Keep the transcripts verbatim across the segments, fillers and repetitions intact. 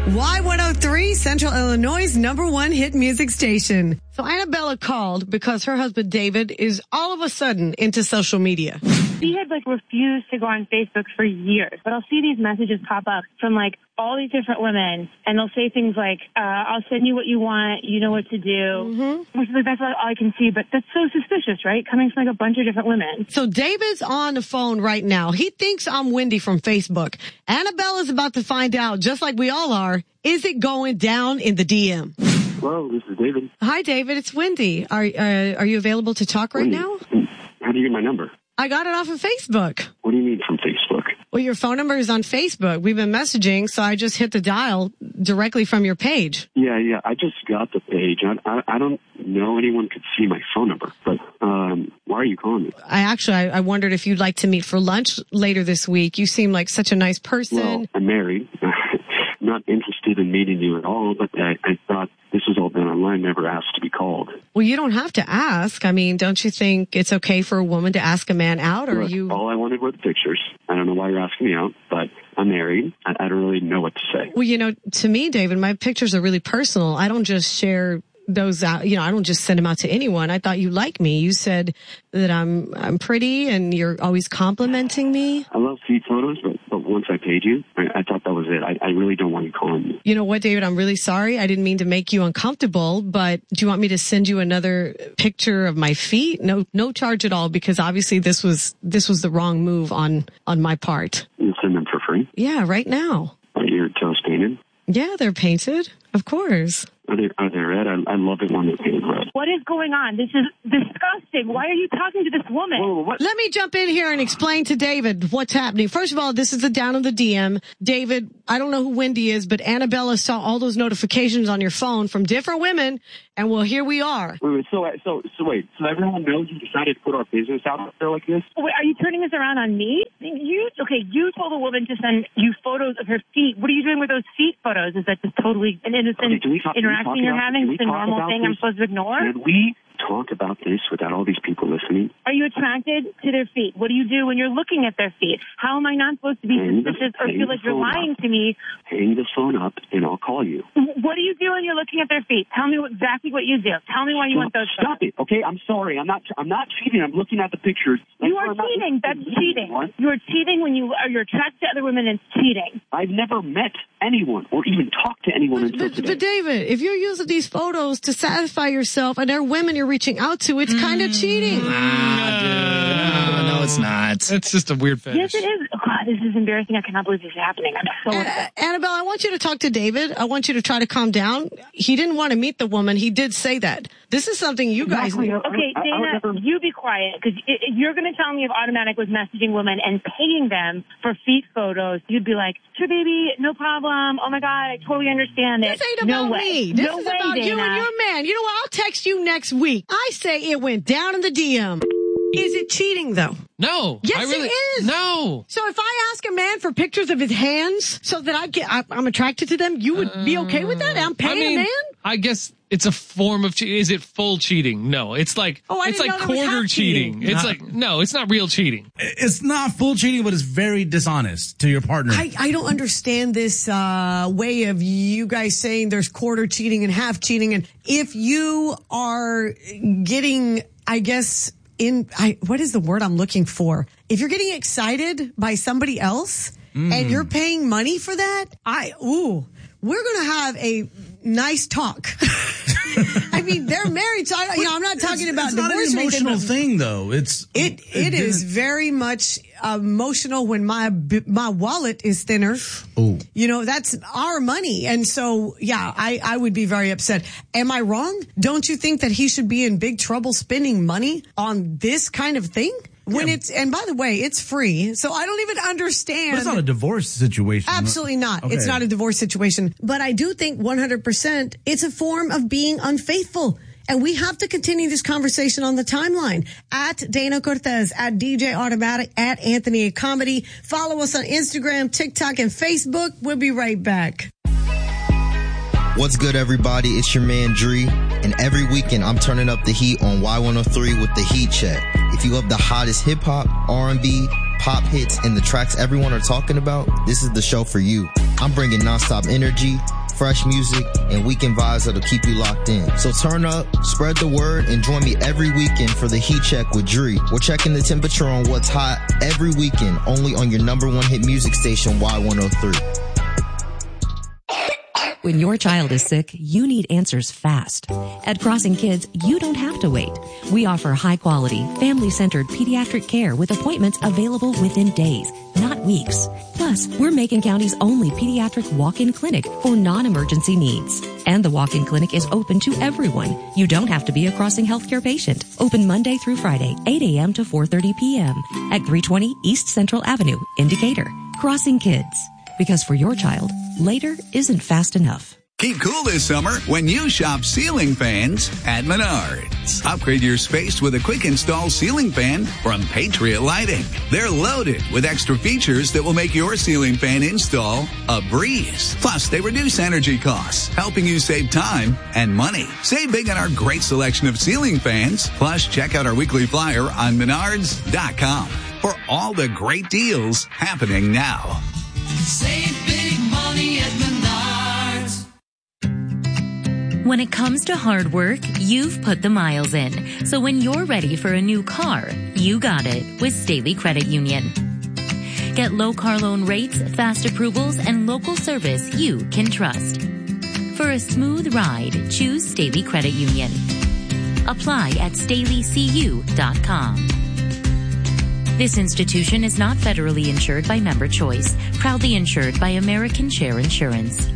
Y one oh three, Central Illinois' number one hit music station. So Annabella called because her husband David is all of a sudden into social media. He had like refused to go on Facebook for years, but I'll see these messages pop up from like all these different women, and they'll say things like, uh, I'll send you what you want, you know what to do, mm-hmm. which is like, that's all I can see, but that's so suspicious, right? Coming from like a bunch of different women. So David's on the phone right now. He thinks I'm Wendy from Facebook. Annabella's about to find out, just like we all are, is it going down in the D M? Hello, this is David. Hi, David. It's Wendy. Are uh, are you available to talk right Wendy, now? How do you get my number? I got it off of Facebook. What do you mean from Facebook? Well, your phone number is on Facebook. We've been messaging, so I just hit the dial directly from your page. Yeah, yeah. I just got the page. I, I, I don't know anyone could see my phone number, but um, why are you calling me? I actually, I, I wondered if you'd like to meet for lunch later this week. You seem like such a nice person. Well, I'm married. Not interested in meeting you at all, but I, I thought this was all done online, never asked to be called. Well, you don't have to ask. I mean, don't you think it's okay for a woman to ask a man out, or Look, you? All I wanted were the pictures. I don't know why you're asking me out, but I'm married. I, I don't really know what to say. Well, you know, to me, David, my pictures are really personal. I don't just share those out, you know, I don't just send them out to anyone. I thought you liked me. You said that I'm I'm pretty and you're always complimenting me. I love feet photos, but, but once I paid you, I, I thought that was it. I, I really don't want you calling me. You know what, David? I'm really sorry. I didn't mean to make you uncomfortable, but do you want me to send you another picture of my feet? No, no charge at all, because obviously this was this was the wrong move on on my part. You send them for free? Yeah, right now. Are your toes painted? Yeah, they're painted. Of course. Are they, are they red? I, I love it when they're painted red. What is going on? This is disgusting. Why are you talking to this woman? Whoa, what? Let me jump in here and explain to David what's happening. First of all, this is the down of the D M. David, I don't know who Wendy is, but Annabella saw all those notifications on your phone from different women, and well, here we are. Wait, wait, so, so, so wait, so everyone knows you decided to put our business out there like this? Wait, are you turning this around on me? You, okay, you told a woman to send you photos of her feet. What are you doing with those feet photos? Is that just totally an innocent okay, talk, interaction you're having? It's a normal thing this? I'm supposed to ignore? Can we talk about this without all these people listening? Are you attracted to their feet? What do you do when you're looking at their feet? How am I not supposed to be hang suspicious the, or feel like you're lying up. to me? Hang the phone up and I'll call you. What do you do when you're looking at their feet? Tell me what, exactly what you do. Tell me why you stop, want those Stop photos. it, okay? I'm sorry. I'm not I'm not cheating. I'm looking at the pictures. That's you are cheating. That's cheating. You are cheating when you are you're attracted to other women and cheating. I've never met anyone or even talked to anyone but, until but, today. But David, if you're using these photos to satisfy yourself and there are women you're reaching out to, it's mm, kind of cheating. Nah, dude. No, no, it's not. It's just a weird fetish. Yes, it is. Oh, God, this is embarrassing. I cannot believe this is happening. I'm so uh, Annabelle, I want you to talk to David. I want you to try to calm down. He didn't want to meet the woman. He did say that. This is something you guys exactly. need. Okay, I, I, Dana, I never... you be quiet, because you're going to tell me if Automatic was messaging women and paying them for feet photos, you'd be like, sure, baby, no problem. Oh, my God, I totally understand it. This ain't about no way. me. This no is way, about Dana. you and your man. You know what? I'll text you next week. I say it went down in the D M. Is it cheating, though? No. Yes, I really, it is. No. So if I ask a man for pictures of his hands so that I get, I, I'm attracted to them, you would uh, be okay with that? I'm paying I mean, a man? I guess it's a form of cheating. Is it full cheating? No. It's like, oh, I it's didn't like know there quarter was cheating. cheating. It's Not, like, no, it's not real cheating. It's not full cheating, but it's very dishonest to your partner. I, I don't understand this uh way of you guys saying there's quarter cheating and half cheating. And if you are getting, I guess, in, I, what is the word I'm looking for? If you're getting excited by somebody else mm. and you're paying money for that, I, ooh, we're going to have a nice talk. I mean, they're married, so I, you know, I'm not talking it's, about it's divorce. It's not an emotional thing, though. It's it. It, it is very much emotional when my my wallet is thinner. Ooh. You know, that's our money, and so yeah, I I would be very upset. Am I wrong? Don't you think that he should be in big trouble spending money on this kind of thing? When yeah. it's, and by the way, it's free. So I don't even understand. But it's not a divorce situation. Absolutely not. Okay. It's not a divorce situation. But I do think one hundred percent it's a form of being unfaithful. And we have to continue this conversation on the timeline. At Dana Cortez, at D J Automatic, at Anthony Comedy. Follow us on Instagram, TikTok, and Facebook. We'll be right back. What's good, everybody? It's your man, Dree. And every weekend, I'm turning up the heat on Y one oh three with the Heat Check. If you love the hottest hip-hop, R and B, pop hits, and the tracks everyone are talking about, this is the show for you. I'm bringing nonstop energy, fresh music, and weekend vibes that'll keep you locked in. So turn up, spread the word, and join me every weekend for the Heat Check with Dree. We're checking the temperature on what's hot every weekend, only on your number one hit music station, Y one oh three. When your child is sick, you need answers fast. At Crossing Kids, you don't have to wait. We offer high-quality, family-centered pediatric care with appointments available within days, not weeks. Plus, we're Macon County's only pediatric walk-in clinic for non-emergency needs. And the walk-in clinic is open to everyone. You don't have to be a Crossing Healthcare patient. Open Monday through Friday, eight a.m. to four thirty p.m. at three twenty East Central Avenue in Decatur. Crossing Kids. Because for your child, later isn't fast enough. Keep cool this summer when you shop ceiling fans at Menards. Upgrade your space with a quick install ceiling fan from Patriot Lighting. They're loaded with extra features that will make your ceiling fan install a breeze. Plus, they reduce energy costs, helping you save time and money. Save big on our great selection of ceiling fans. Plus, check out our weekly flyer on menards dot com for all the great deals happening now. Save big money at Menards. When it comes to hard work, you've put the miles in. So when you're ready for a new car, you got it with Staley Credit Union. Get low car loan rates, fast approvals, and local service you can trust. For a smooth ride, choose Staley Credit Union. Apply at staley c u dot com. This institution is not federally insured by Member Choice, proudly insured by American Share Insurance.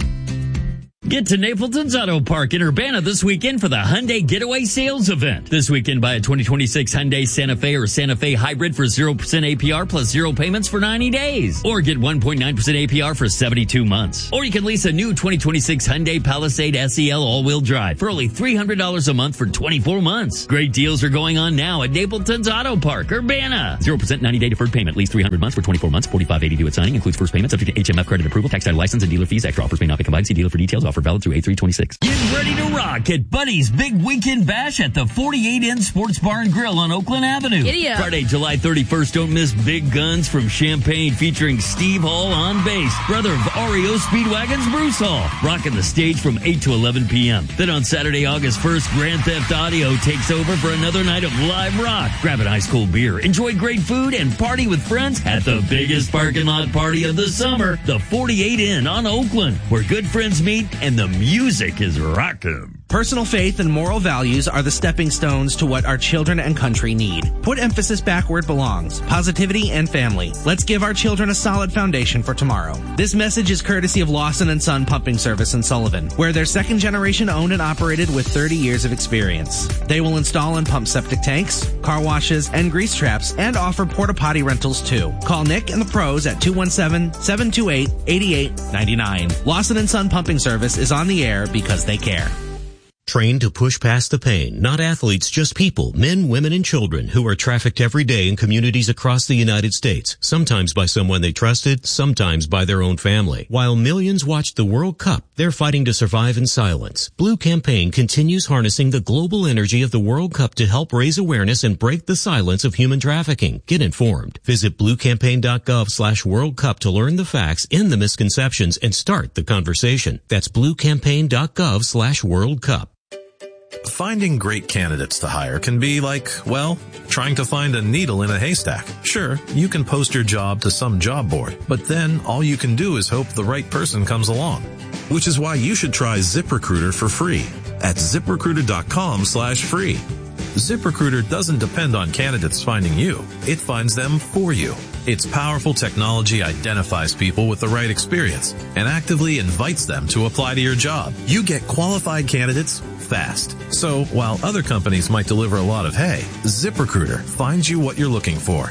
Get to Napleton's Auto Park in Urbana this weekend for the Hyundai Getaway Sales Event. This weekend, buy a twenty twenty-six Hyundai Santa Fe or Santa Fe Hybrid for zero percent A P R plus zero payments for ninety days. Or get one point nine percent A P R for seventy-two months. Or you can lease a new twenty twenty-six Hyundai Palisade S E L all-wheel drive for only three hundred dollars a month for twenty-four months. Great deals are going on now at Napleton's Auto Park, Urbana. zero percent ninety-day deferred payment, lease three hundred months for twenty-four months, forty-five eighty due at signing, includes first payment, subject to H M F credit approval, tax title license, and dealer fees. Extra offers may not be combined. See dealer for details. Offer valid through eight three twenty-six. Get ready to rock at Buddy's Big Weekend Bash at the forty-eight Inn Sports Bar and Grill on Oakland Avenue. Giddy up. Friday, July thirty-first, don't miss Big Guns from Champaign featuring Steve Hall on bass, brother of R E O Speedwagon's Bruce Hall, rocking the stage from eight to eleven p.m. Then on Saturday, August first, Grand Theft Audio takes over for another night of live rock. Grab an ice cold beer, enjoy great food, and party with friends at the biggest parking lot party of the summer, the forty-eight Inn on Oakland, where good friends meet and the music is rockin'. Personal faith and moral values are the stepping stones to what our children and country need. Put emphasis back where it belongs, positivity and family. Let's give our children a solid foundation for tomorrow. This message is courtesy of Lawson and Son Pumping Service in Sullivan, where they're second generation owned and operated with thirty years of experience. They will install and pump septic tanks, car washes, and grease traps, and offer porta potty rentals too. Call Nick and the pros at two one seven, seven two eight, eight eight nine nine. Lawson and Son Pumping Service is on the air because they care. Trained to push past the pain, not athletes, just people, men, women, and children who are trafficked every day in communities across the United States, sometimes by someone they trusted, sometimes by their own family. While millions watched the World Cup, they're fighting to survive in silence. Blue Campaign continues harnessing the global energy of the World Cup to help raise awareness and break the silence of human trafficking. Get informed. Visit bluecampaign.gov slash World Cup to learn the facts, end the misconceptions, and start the conversation. That's bluecampaign.gov slash World Cup. Finding great candidates to hire can be like, well, trying to find a needle in a haystack. Sure, you can post your job to some job board, but then all you can do is hope the right person comes along. Which is why you should try ZipRecruiter for free at ziprecruiter.com slash free. ZipRecruiter doesn't depend on candidates finding you. It finds them for you. Its powerful technology identifies people with the right experience and actively invites them to apply to your job. You get qualified candidates fast. So while other companies might deliver a lot of hay, ZipRecruiter finds you what you're looking for.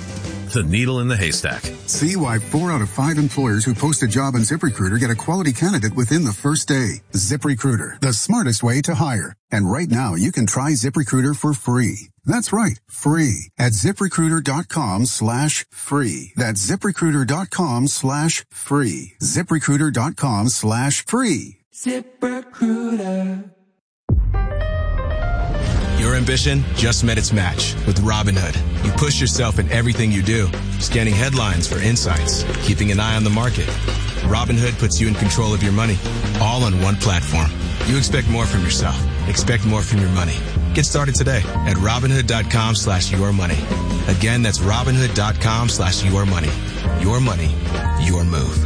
The needle in the haystack. See why four out of five employers who post a job on ZipRecruiter get a quality candidate within the first day. ZipRecruiter, the smartest way to hire. And right now, you can try ZipRecruiter for free. That's right, free at ZipRecruiter.com slash free. That's ZipRecruiter.com slash free. ZipRecruiter.com slash free. ZipRecruiter. Your ambition just met its match with Robinhood. You push yourself in everything you do, scanning headlines for insights, keeping an eye on the market. Robinhood puts you in control of your money, all on one platform. You expect more from yourself. Expect more from your money. Get started today at Robinhood.com slash your money. Again, that's Robinhood.com slash your money. Your money, your move.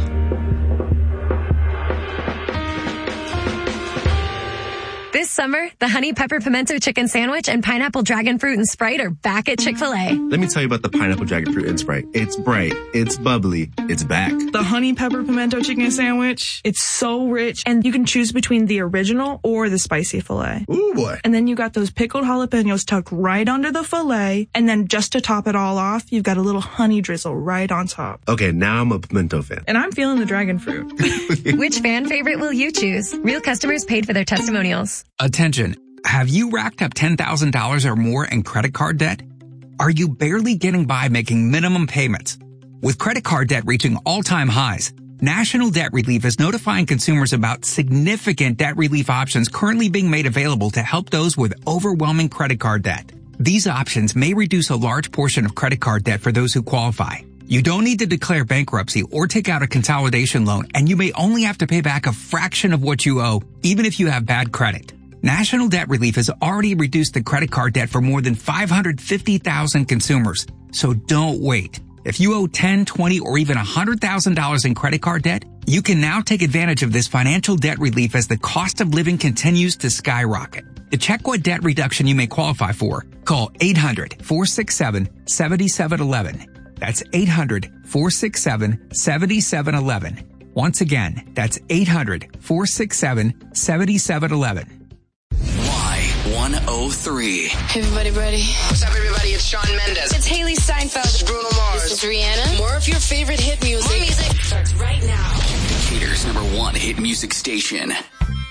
This summer, the Honey Pepper Pimento Chicken Sandwich and Pineapple Dragon Fruit and Sprite are back at Chick-fil-A. Let me tell you about the Pineapple Dragon Fruit and Sprite. It's bright, it's bubbly, it's back. The Honey Pepper Pimento Chicken Sandwich, it's so rich, and you can choose between the original or the spicy filet. Ooh, boy. And then you got those pickled jalapenos tucked right under the filet, and then just to top it all off, you've got a little honey drizzle right on top. Okay, now I'm a pimento fan. And I'm feeling the dragon fruit. Which fan favorite will you choose? Real customers paid for their testimonials. Attention. Have you racked up ten thousand dollars or more in credit card debt? Are you barely getting by making minimum payments? With credit card debt reaching all-time highs, National Debt Relief is notifying consumers about significant debt relief options currently being made available to help those with overwhelming credit card debt. These options may reduce a large portion of credit card debt for those who qualify. You don't need to declare bankruptcy or take out a consolidation loan, and you may only have to pay back a fraction of what you owe, even if you have bad credit. National Debt Relief has already reduced the credit card debt for more than five hundred fifty thousand consumers. So don't wait. If you owe ten, twenty, or even one hundred thousand dollars in credit card debt, you can now take advantage of this financial debt relief as the cost of living continues to skyrocket. To check what debt reduction you may qualify for, call eight hundred, four six seven, seven seven one one. That's eight hundred, four six seven, seven seven one one. Once again, that's eight hundred, four six seven, seven seven one one. one oh three. Hey, everybody ready? What's up, everybody? It's Shawn Mendes. It's Haley Steinfeld. This is Bruno Mars. This is Rihanna. More of your favorite hit music. More music starts right now. Decatur's number one hit music station.